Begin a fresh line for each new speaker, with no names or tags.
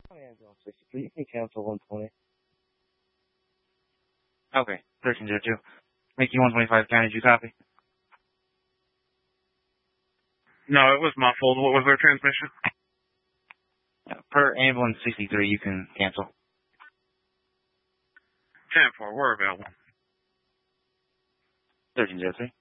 Ambulance 63, you can cancel 120.
Okay, 1302. Mickey 125 County, did you copy?
No, it was muffled. What was their transmission?
Per ambulance 63, you can cancel.
10-4, we're available.
1303.